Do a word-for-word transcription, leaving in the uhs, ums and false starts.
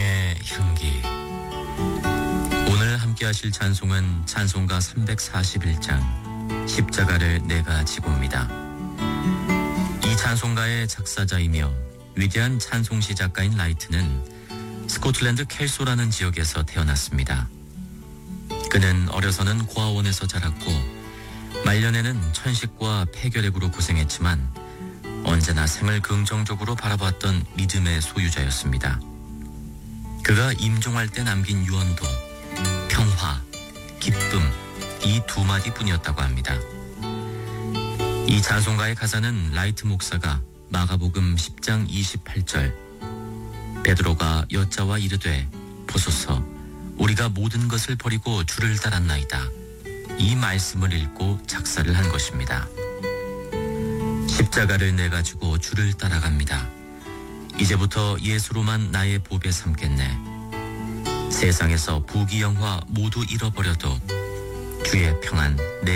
생명의 향기. 오늘 함께 하실 찬송은 찬송가 삼백사십일 장 십자가를 내가 지고입니다. 이 찬송가의 작사자이며 위대한 찬송시 작가인 라이트는 스코틀랜드 켈소라는 지역에서 태어났습니다. 그는 어려서는 고아원에서 자랐고 말년에는 천식과 폐결핵으로 고생했지만 언제나 생을 긍정적으로 바라봤던 믿음의 소유자였습니다. 그가 임종할 때 남긴 유언도 평화, 기쁨 이 두 마디뿐이었다고 합니다. 이 찬송가의 가사는 라이트 목사가 마가복음 십 장 이십팔 절 베드로가 여자와 이르되 보소서 우리가 모든 것을 버리고 주를 따랐나이다 이 말씀을 읽고 작사를 한 것입니다. 십자가를 내가지고 주를 따라갑니다. 이제부터 예수로만 나의 보배 삼겠네. 세상에서 부귀영화 모두 잃어버려도 주의 평안 내